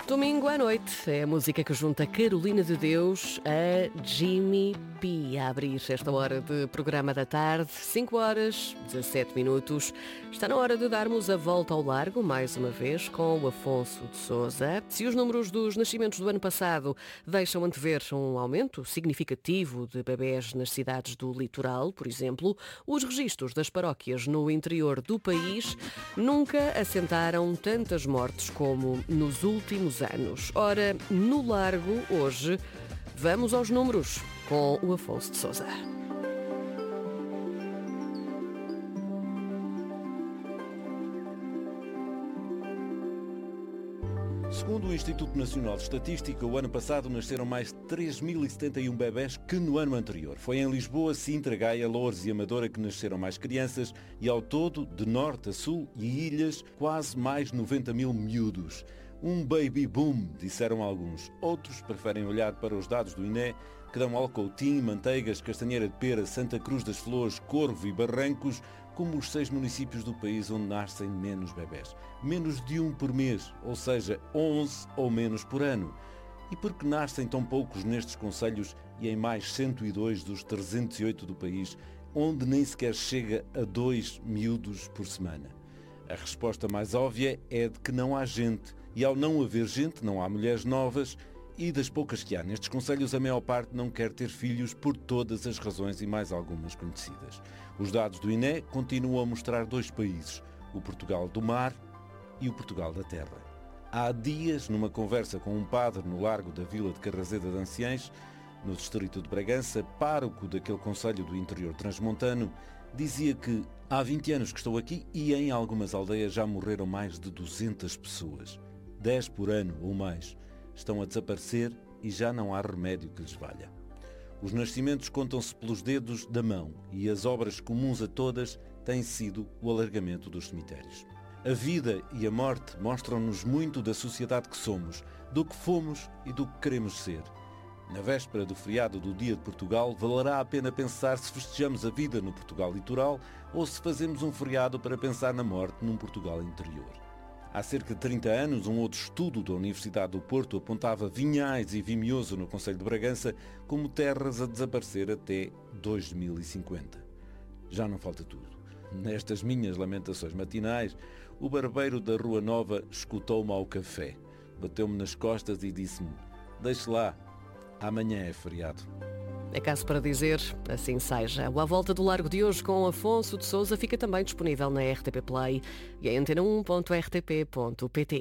Domingo à noite é a música que junta Carolina de Deus a Jimmy P. A abrir esta hora de programa da tarde, 5 horas, 17 minutos. Está na hora de darmos a volta ao largo, mais uma vez, com o Afonso de Sousa. Se os números dos nascimentos do ano passado deixam antever um aumento significativo de bebés nas cidades do litoral, por exemplo, os registros das paróquias no interior do país nunca assentaram tantas mortes como nos últimos anos. Ora, no Largo, hoje, vamos aos números com o Afonso de Sousa. Segundo o Instituto Nacional de Estatística, o ano passado nasceram mais de 3.071 bebés que no ano anterior. Foi em Lisboa, Sintra, Gaia, Loures e Amadora que nasceram mais crianças e, ao todo, de norte a sul e ilhas, quase mais 90.000 miúdos. Um baby boom, disseram alguns. Outros preferem olhar para os dados do INE, que dão Alcoutim, Manteigas, Castanheira de Pera, Santa Cruz das Flores, Corvo e Barrancos como os 6 municípios do país onde nascem menos bebés. Menos de um por mês, ou seja, 11 ou menos por ano. E por que nascem tão poucos nestes concelhos e em mais 102 dos 308 do país, onde nem sequer chega a 2 miúdos por semana? A resposta mais óbvia é de que não há gente. E ao não haver gente, não há mulheres novas, e das poucas que há nestes concelhos, a maior parte não quer ter filhos por todas as razões e mais algumas conhecidas. Os dados do INE continuam a mostrar 2 países, o Portugal do mar e o Portugal da terra. Há dias, numa conversa com um padre no largo da vila de Carrazeda de Anciães, no distrito de Bragança, pároco daquele concelho do interior transmontano, dizia que há 20 anos que estou aqui e em algumas aldeias já morreram mais de 200 pessoas. 10 por ano ou mais. Estão a desaparecer e já não há remédio que lhes valha. Os nascimentos contam-se pelos dedos da mão e as obras comuns a todas têm sido o alargamento dos cemitérios. A vida e a morte mostram-nos muito da sociedade que somos, do que fomos e do que queremos ser. Na véspera do feriado do Dia de Portugal, valerá a pena pensar se festejamos a vida no Portugal litoral ou se fazemos um feriado para pensar na morte num Portugal interior. Há cerca de 30 anos, um outro estudo da Universidade do Porto apontava Vinhais e Vimioso, no concelho de Bragança, como terras a desaparecer até 2050. Já não falta tudo. Nestas minhas lamentações matinais, o barbeiro da Rua Nova escutou-me ao café, bateu-me nas costas e disse-me: "Deixe lá, amanhã é feriado." É caso para dizer, assim seja. O À Volta do Largo de hoje com Afonso de Sousa fica também disponível na RTP Play e em antena1.rtp.pt.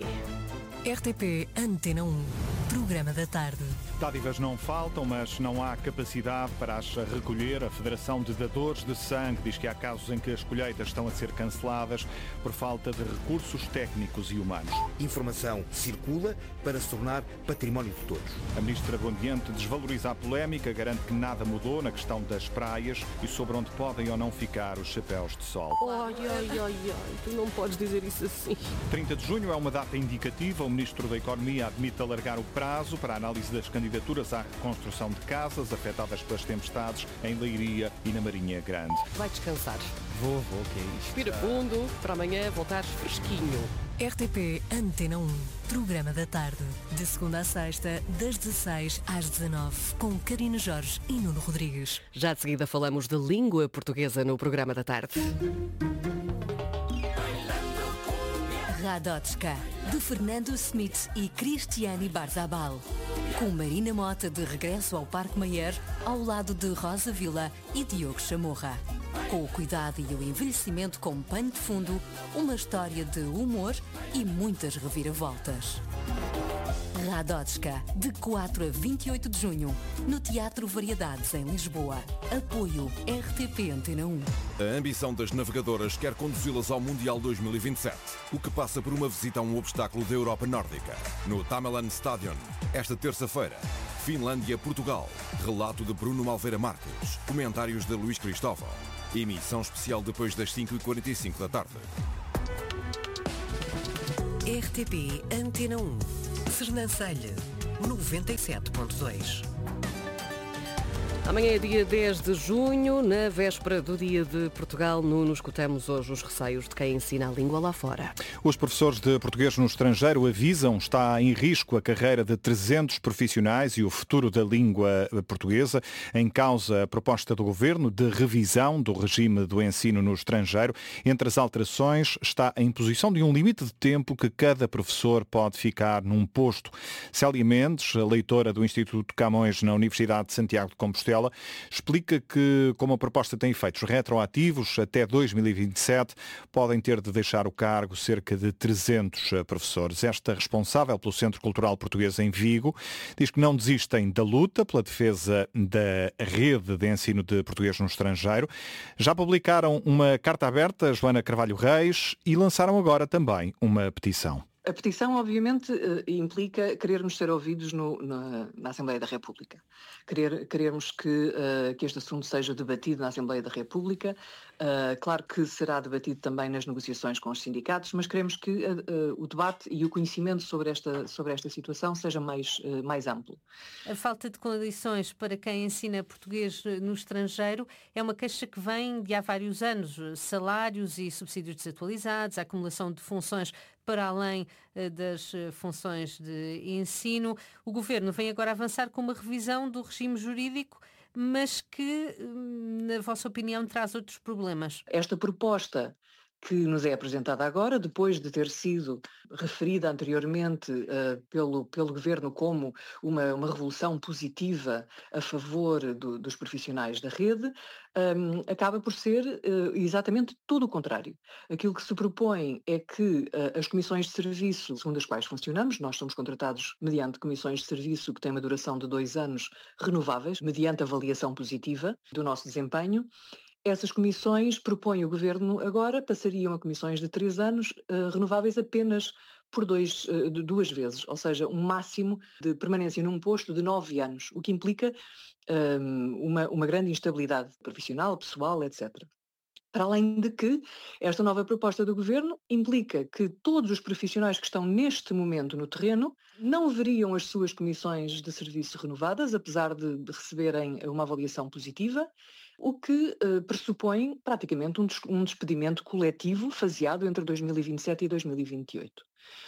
RTP Antena 1, programa da tarde. Dádivas não faltam, mas não há capacidade para as recolher. A Federação de Dadores de Sangue diz que há casos em que as colheitas estão a ser canceladas por falta de recursos técnicos e humanos. Informação circula para se tornar património de todos. A ministra do Ambiente desvaloriza a polémica, garante que nada mudou na questão das praias e sobre onde podem ou não ficar os chapéus de sol. Ai, tu não podes dizer isso assim. 30 de junho é uma data indicativa. O ministro da Economia admite alargar o prazo para a análise das candidaturas à reconstrução de casas afetadas pelas tempestades em Leiria e na Marinha Grande. Vai descansar. Vou, que é isto? Respira fundo, para amanhã voltares fresquinho. RTP Antena 1, programa da tarde. De segunda a sexta, das 16 às 19, com Karina Jorge e Nuno Rodrigues. Já de seguida falamos de língua portuguesa no programa da tarde. Radotska, de Fernando Smith e Cristiane Barzabal. Com Marina Mota de regresso ao Parque Mayer, ao lado de Rosa Vila e Diogo Chamorra. Com o cuidado e o envelhecimento como pano de fundo, uma história de humor e muitas reviravoltas. Radotska, de 4 a 28 de junho, no Teatro Variedades, em Lisboa. Apoio RTP Antena 1. A ambição das navegadoras quer conduzi-las ao Mundial 2027, o que passa por uma visita a um obstáculo da Europa Nórdica. No Tamerlan Stadion, esta terça-feira, Finlândia-Portugal. Relato de Bruno Malveira Marques. Comentários de Luís Cristóvão. Emissão especial depois das 5h45 da tarde. RTP Antena 1. Sernancelho, 97.2. Amanhã é dia 10 de junho, na véspera do Dia de Portugal. Nuno, escutamos hoje os receios de quem ensina a língua lá fora. Os professores de português no estrangeiro avisam que está em risco a carreira de 300 profissionais e o futuro da língua portuguesa. Em causa a proposta do Governo de revisão do regime do ensino no estrangeiro. Entre as alterações está a imposição de um limite de tempo que cada professor pode ficar num posto. Célia Mendes, leitora do Instituto Camões na Universidade de Santiago de Compostela, explica que, como a proposta tem efeitos retroativos, até 2027 podem ter de deixar o cargo cerca de 300 professores. Esta responsável pelo Centro Cultural Português em Vigo diz que não desistem da luta pela defesa da rede de ensino de português no estrangeiro. Já publicaram uma carta aberta, Joana Carvalho Reis, e lançaram agora também uma petição. A petição, obviamente, implica querermos ser ouvidos na Assembleia da República. Querermos que este assunto seja debatido na Assembleia da República. Claro que será debatido também nas negociações com os sindicatos, mas queremos que o debate e o conhecimento sobre esta situação seja mais amplo. A falta de condições para quem ensina português no estrangeiro é uma queixa que vem de há vários anos. Salários e subsídios desatualizados, a acumulação de funções para além das funções de ensino. O Governo vem agora avançar com uma revisão do regime jurídico, mas que, na vossa opinião, traz outros problemas. Esta proposta que nos é apresentada agora, depois de ter sido referida anteriormente pelo Governo como uma revolução positiva a favor dos profissionais da rede, acaba por ser exatamente tudo o contrário. Aquilo que se propõe é que as comissões de serviço, segundo as quais funcionamos, nós somos contratados mediante comissões de serviço que têm uma duração de 2 anos renováveis, mediante avaliação positiva do nosso desempenho. Essas comissões, propõe o Governo agora, passariam a comissões de 3 anos, renováveis apenas por 2 vezes, ou seja, um máximo de permanência num posto de 9 anos, o que implica uma grande instabilidade profissional, pessoal, etc. Para além de que esta nova proposta do Governo implica que todos os profissionais que estão neste momento no terreno não veriam as suas comissões de serviço renovadas, apesar de receberem uma avaliação positiva, o que pressupõe praticamente um despedimento coletivo faseado entre 2027 e 2028,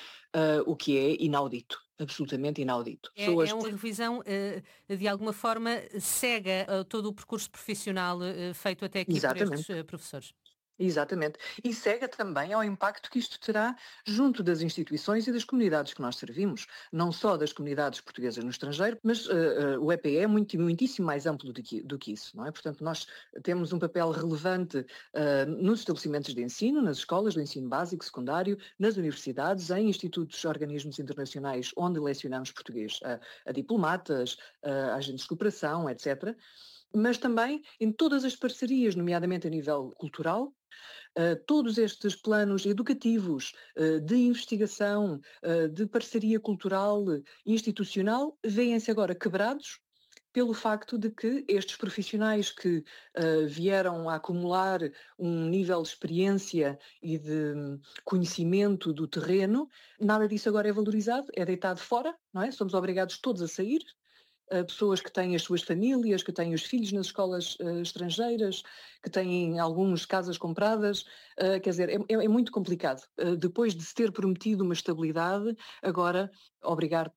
o que é inaudito, absolutamente inaudito. É uma revisão, de alguma forma, cega todo o percurso profissional feito até aqui por estes professores. Exatamente. E cega também ao impacto que isto terá junto das instituições e das comunidades que nós servimos, não só das comunidades portuguesas no estrangeiro, mas o EPE é muitíssimo mais amplo do que isso, não é? Portanto, nós temos um papel relevante nos estabelecimentos de ensino, nas escolas do ensino básico, secundário, nas universidades, em institutos, organismos internacionais onde lecionamos português, a diplomatas, a agentes de cooperação, etc., mas também em todas as parcerias, nomeadamente a nível cultural. Todos estes planos educativos, de investigação, de parceria cultural, institucional, vêem-se agora quebrados pelo facto de que estes profissionais que vieram a acumular um nível de experiência e de conhecimento do terreno, nada disso agora é valorizado, é deitado fora, não é? Somos obrigados todos a sair. Pessoas que têm as suas famílias, que têm os filhos nas escolas estrangeiras, que têm algumas casas compradas, quer dizer, é muito complicado. Depois de se ter prometido uma estabilidade, agora obrigar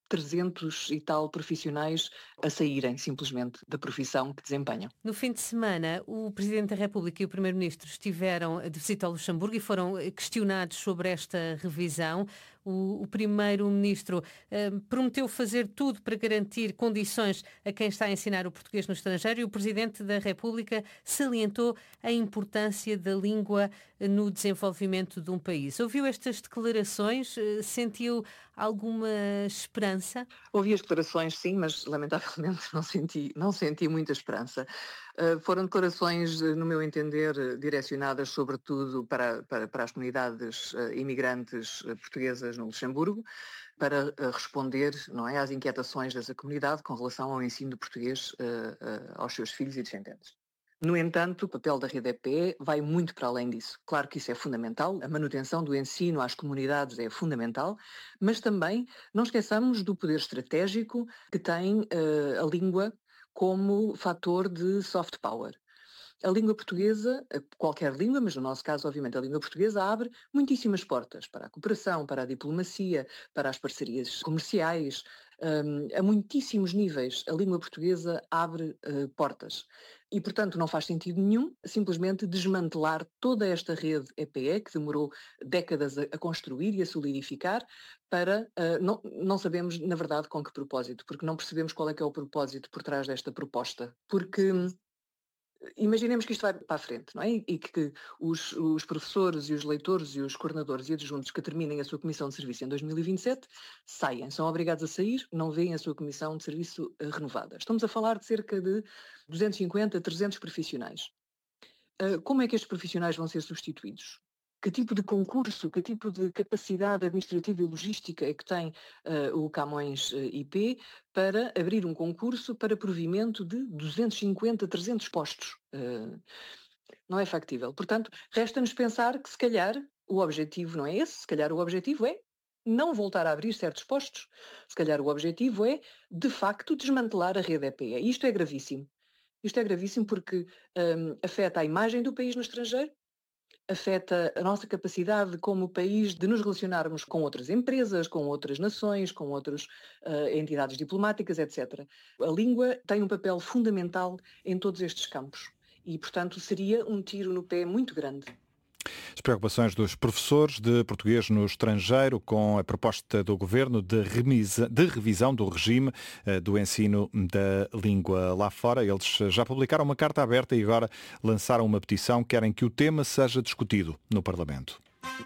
300 e tal profissionais a saírem simplesmente da profissão que desempenham. No fim de semana, o Presidente da República e o Primeiro-Ministro estiveram de visita ao Luxemburgo e foram questionados sobre esta revisão. O Primeiro-Ministro prometeu fazer tudo para garantir condições a quem está a ensinar o português no estrangeiro e o Presidente da República salientou a importância da língua no desenvolvimento de um país. Ouviu estas declarações? Sentiu alguma esperança? Ouvi as declarações, sim, mas lamentavelmente não senti muita esperança. Foram declarações, no meu entender, direcionadas sobretudo para as comunidades imigrantes portuguesas no Luxemburgo, para responder, não é, às inquietações dessa comunidade com relação ao ensino de português aos seus filhos e descendentes. No entanto, o papel da rede EPE vai muito para além disso. Claro que isso é fundamental, a manutenção do ensino às comunidades é fundamental, mas também não esqueçamos do poder estratégico que tem a língua como fator de soft power. A língua portuguesa, qualquer língua, mas no nosso caso, obviamente, a língua portuguesa abre muitíssimas portas para a cooperação, para a diplomacia, para as parcerias comerciais, a muitíssimos níveis. A língua portuguesa abre portas. E, portanto, não faz sentido nenhum simplesmente desmantelar toda esta rede EPE, que demorou décadas a construir e a solidificar, para, não sabemos, na verdade, com que propósito, porque não percebemos qual é que é o propósito por trás desta proposta. Porque imaginemos que isto vai para a frente, não é? E que os professores e os leitores e os coordenadores e adjuntos que terminem a sua comissão de serviço em 2027 são obrigados a sair, não veem a sua comissão de serviço renovada. Estamos a falar de cerca de 250, 300 profissionais. Como é que estes profissionais vão ser substituídos? Que tipo de concurso, que tipo de capacidade administrativa e logística é que tem o Camões IP para abrir um concurso para provimento de 250, 300 postos? Não é factível. Portanto, resta-nos pensar que se calhar o objetivo não é esse, se calhar o objetivo é não voltar a abrir certos postos. Se calhar o objetivo é, de facto, desmantelar a rede EPE. Isto é gravíssimo. Isto é gravíssimo porque afeta a imagem do país no estrangeiro, afeta a nossa capacidade como país de nos relacionarmos com outras empresas, com outras nações, com outras entidades diplomáticas, etc. A língua tem um papel fundamental em todos estes campos e, portanto, seria um tiro no pé muito grande. As preocupações dos professores de português no estrangeiro com a proposta do Governo de revisão do regime do ensino da língua lá fora. Eles já publicaram uma carta aberta e agora lançaram uma petição. Querem que o tema seja discutido no Parlamento.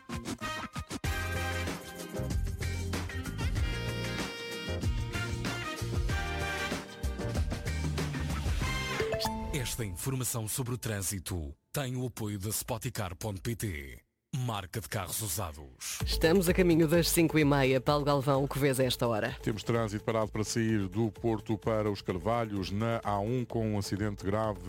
Esta informação sobre o trânsito tem o apoio da Spoticar.pt, marca de carros usados. Estamos a caminho das 5h30. Paulo Galvão, o que vês a esta hora? Temos trânsito parado para sair do Porto para os Carvalhos, na A1, com um acidente grave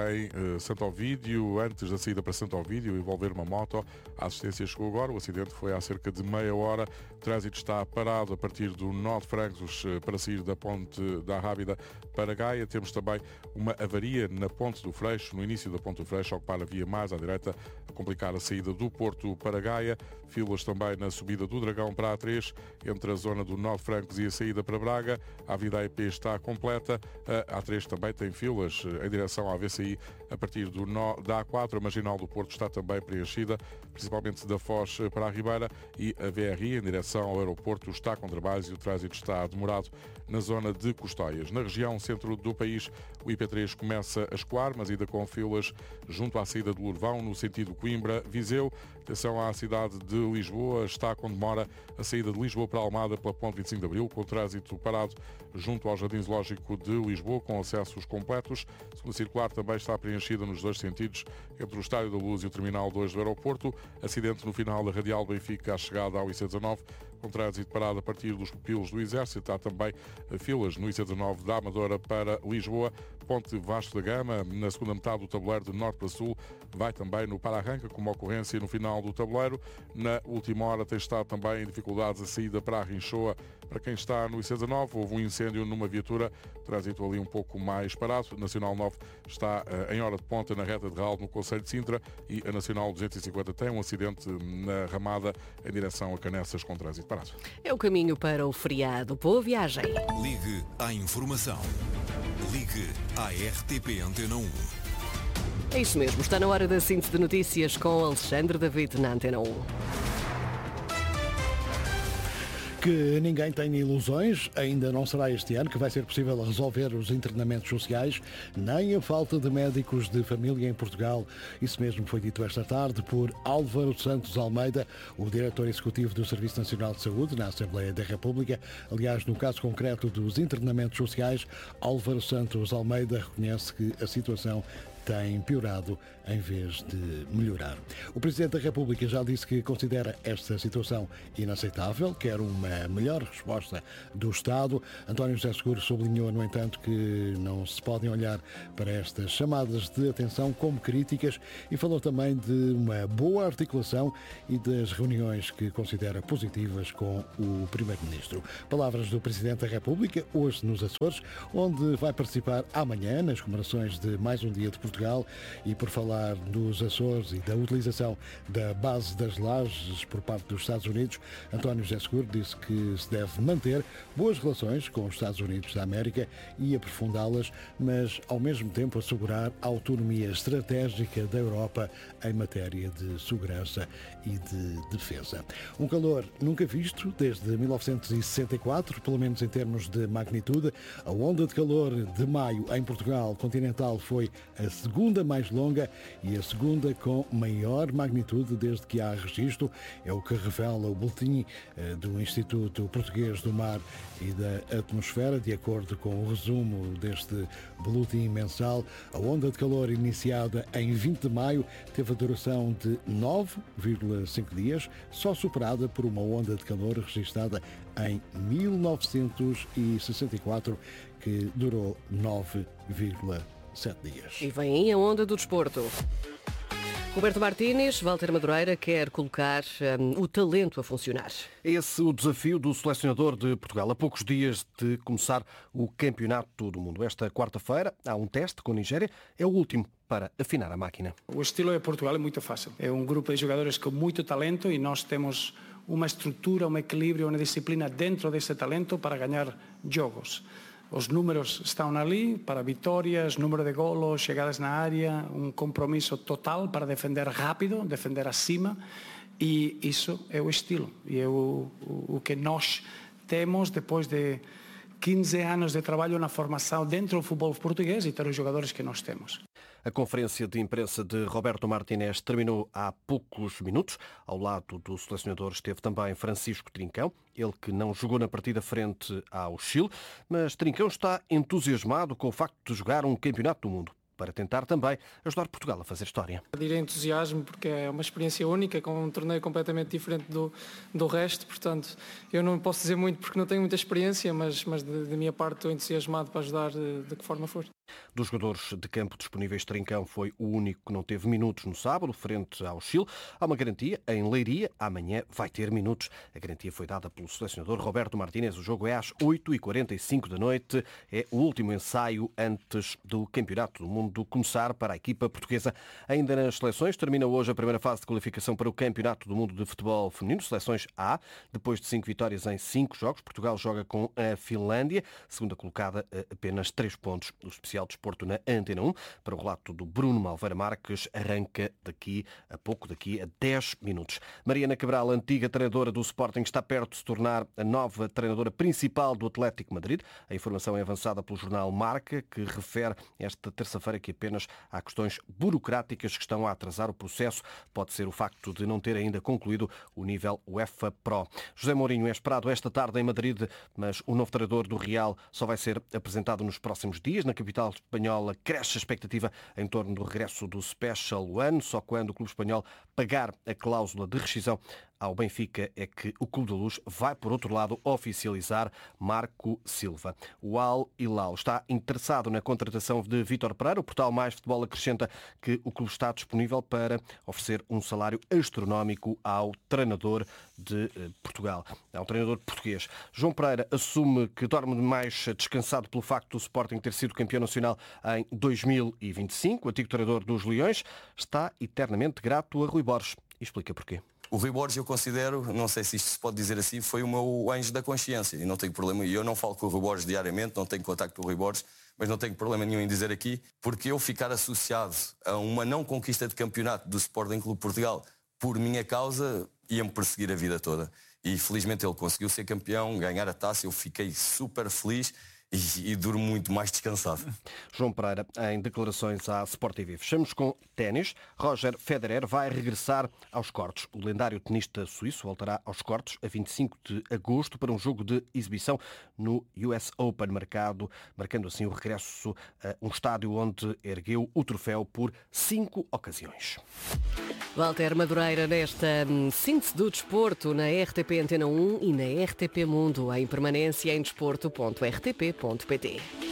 em Santo Ovídio. Antes da saída para Santo Ovídio, envolver uma moto. A assistência chegou agora. O acidente foi há cerca de meia hora. O trânsito está parado a partir do Nó de Francos para sair da ponte da Rábida para Gaia. Temos também uma avaria na ponte do Freixo, no início da ponte do Freixo, a ocupar a via mais à direita, a complicar a saída do Porto para Gaia. Filas também na subida do Dragão para a A3, entre a zona do Nó de Francos e a saída para Braga. A Avenida AEP está completa. A A3 também tem filas em direção à VCI a partir do nó da A4. A Marginal do Porto está também preenchida, principalmente da Foz para a Ribeira, e a VRI em direção ao aeroporto está com trabalhos e o trânsito está demorado na zona de Custóias. Na região centro do país, o IP3 começa a escoar, mas ainda com filas junto à saída de Lourvão, no sentido Coimbra-Viseu. Atenção à cidade de Lisboa, está com demora a saída de Lisboa para Almada pela ponte 25 de Abril, com o trânsito parado junto ao Jardim Zoológico de Lisboa, com acessos completos. A segunda circular também está preenchida nos dois sentidos, entre o Estádio da Luz e o Terminal 2 do aeroporto. Acidente no final da Radial Benfica, à chegada ao IC19, com trânsito parado a partir dos pupilos do Exército. Há também filas no IC19 da Amadora para Lisboa. Ponte Vasco da Gama, na segunda metade do tabuleiro de norte para sul, vai também no para-arranca, com uma ocorrência no final do tabuleiro. Na última hora tem estado também em dificuldades a saída para a Rinchoa. Para quem está no IC19, houve um incêndio numa viatura, trânsito ali um pouco mais parado. Nacional 9 está em hora de ponta na reta de Raldo, no Concelho de Sintra, e a Nacional 250 tem um acidente na Ramada em direção a Canessas, com trânsito parado. É o caminho para o feriado. Boa viagem. Ligue à informação. Ligue à RTP Antena 1. É isso mesmo, está na hora da síntese de notícias com Alexandre David na Antena 1. Que ninguém tenha ilusões, ainda não será este ano que vai ser possível resolver os internamentos sociais, nem a falta de médicos de família em Portugal. Isso mesmo foi dito esta tarde por Álvaro Santos Almeida, o diretor executivo do Serviço Nacional de Saúde, na Assembleia da República. Aliás, no caso concreto dos internamentos sociais, Álvaro Santos Almeida reconhece que a situação tem piorado em vez de melhorar. O Presidente da República já disse que considera esta situação inaceitável, quer uma melhor resposta do Estado. António José Seguro sublinhou, no entanto, que não se podem olhar para estas chamadas de atenção como críticas e falou também de uma boa articulação e das reuniões que considera positivas com o Primeiro-Ministro. Palavras do Presidente da República, hoje nos Açores, onde vai participar amanhã nas comemorações de mais um dia de Portugal. E por falar dos Açores e da utilização da base das Lajes por parte dos Estados Unidos, António José Seguro disse que se deve manter boas relações com os Estados Unidos da América e aprofundá-las, mas ao mesmo tempo assegurar a autonomia estratégica da Europa em matéria de segurança e de defesa. Um calor nunca visto desde 1964, pelo menos em termos de magnitude. A onda de calor de maio em Portugal continental foi a segunda mais longa e a segunda com maior magnitude desde que há registro. É o que revela o boletim do Instituto Português do Mar e da Atmosfera. De acordo com o resumo deste boletim mensal, a onda de calor iniciada em 20 de maio teve a duração de 9,5 dias, só superada por uma onda de calor registada em 1964, que durou 9,7 dias. E vem aí a onda do desporto. Roberto Martínez, Walter Madureira quer colocar o talento a funcionar. Esse é o desafio do selecionador de Portugal, a poucos dias de começar o Campeonato do Mundo. Esta quarta-feira há um teste com a Nigéria, é o último para afinar a máquina. O estilo de Portugal é muito fácil. É um grupo de jogadores com muito talento e nós temos uma estrutura, um equilíbrio, uma disciplina dentro desse talento para ganhar jogos. Os números estão ali para vitórias, número de golos, chegadas na área, um compromisso total para defender rápido, defender acima, e isso é o estilo. E é o que nós temos depois de 15 anos de trabalho na formação dentro do futebol português e ter os jogadores que nós temos. A conferência de imprensa de Roberto Martínez terminou há poucos minutos. Ao lado do selecionador esteve também Francisco Trincão, ele que não jogou na partida frente ao Chile, mas Trincão está entusiasmado com o facto de jogar um campeonato do mundo, para tentar também ajudar Portugal a fazer história. Direi entusiasmo porque é uma experiência única, com um torneio completamente diferente do resto, portanto eu não posso dizer muito porque não tenho muita experiência, mas da minha parte estou entusiasmado para ajudar de que forma for. Dos jogadores de campo disponíveis, Trincão foi o único que não teve minutos no sábado, frente ao Chile. Há uma garantia, em Leiria, amanhã vai ter minutos. A garantia foi dada pelo selecionador Roberto Martínez. O jogo é às 8h45 da noite. É o último ensaio antes do Campeonato do Mundo começar para a equipa portuguesa. Ainda nas seleções, termina hoje a primeira fase de qualificação para o Campeonato do Mundo de Futebol Feminino. Seleções A, depois de 5 vitórias em 5 jogos. Portugal joga com a Finlândia, segunda colocada a apenas 3 pontos. O especial Desporto na Antena 1, para o relato do Bruno Malveira Marques, arranca daqui a pouco, daqui a 10 minutos. Mariana Cabral, antiga treinadora do Sporting, está perto de se tornar a nova treinadora principal do Atlético Madrid. A informação é avançada pelo jornal Marca, que refere esta terça-feira que apenas há questões burocráticas que estão a atrasar o processo. Pode ser o facto de não ter ainda concluído o nível UEFA Pro. José Mourinho é esperado esta tarde em Madrid, mas o novo treinador do Real só vai ser apresentado nos próximos dias. Na capital espanhola cresce a expectativa em torno do regresso do Special One. Só quando o clube espanhol pagar a cláusula de rescisão ao Benfica é que o Clube da Luz vai, por outro lado, oficializar Marco Silva. O Al Hilal está interessado na contratação de Vítor Pereira. O portal Mais Futebol acrescenta que o clube está disponível para oferecer um salário astronómico ao treinador de Portugal, ao treinador português. João Pereira assume que dorme mais descansado pelo facto do Sporting ter sido campeão nacional em 2025. O antigo treinador dos Leões está eternamente grato a Rui Borges. E explica porquê. O Rui Borges, eu considero, não sei se isto se pode dizer assim, foi o meu anjo da consciência e não tenho problema. E eu não falo com o Rui Borges diariamente, não tenho contacto com o Rui Borges, mas não tenho problema nenhum em dizer aqui, porque eu ficar associado a uma não conquista de campeonato do Sporting Clube Portugal por minha causa ia-me perseguir a vida toda. E felizmente ele conseguiu ser campeão, ganhar a taça, eu fiquei super feliz e durmo muito mais descansado. João Pereira, em declarações à Sport TV. Fechamos com ténis. Roger Federer vai regressar aos cortes. O lendário tenista suíço voltará aos cortes a 25 de agosto para um jogo de exibição no US Open, marcando assim o regresso a um estádio onde ergueu o troféu por 5 ocasiões. Walter Madureira nesta síntese do desporto na RTP Antena 1 e na RTP Mundo, em permanência em desporto.rtp.pt.